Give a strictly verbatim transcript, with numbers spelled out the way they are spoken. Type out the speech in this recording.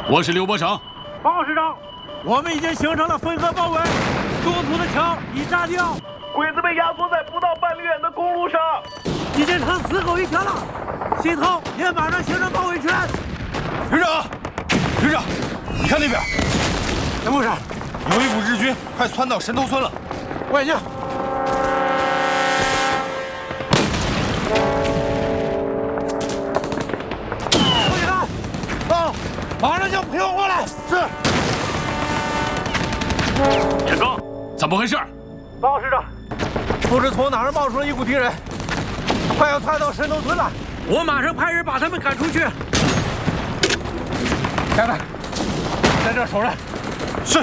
我是刘伯承。 报市长，我们已经形成了混合包围，中途的桥已炸掉， 鬼子被压缩在不到半里远的公路上， 已经成死狗一条了。信头也马上形成包围圈。 旅长，旅长，你看那边， 怎么回事？ 有一股日军快窜到神头村了。 外将。 马上就陪我过来。是。 严哥，怎么回事？ 报市长，不知从哪儿冒出了一股敌人，快要窜到神头村了。我马上派人把他们赶出去。 家长，在这儿守着。